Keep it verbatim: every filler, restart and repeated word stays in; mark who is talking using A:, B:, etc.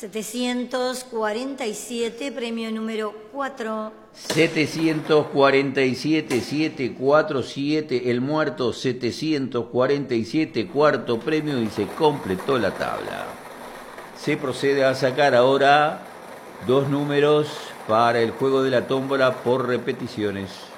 A: setecientos cuarenta y siete, premio número cuatro.
B: setecientos cuarenta y siete, setecientos cuarenta y siete, el muerto setecientos cuarenta y siete, cuarto premio, y se completó la tabla. Se procede a sacar ahora dos números para el juego de la tómbola por repeticiones.